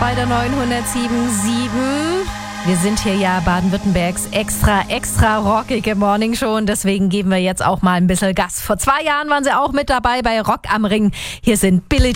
bei der 907.7. Wir sind hier ja Baden-Württembergs extra rockige Morningshow und deswegen geben wir jetzt auch mal ein bisschen Gas. Vor 2 Jahren waren sie auch mit dabei bei Rock am Ring. Hier sind Billie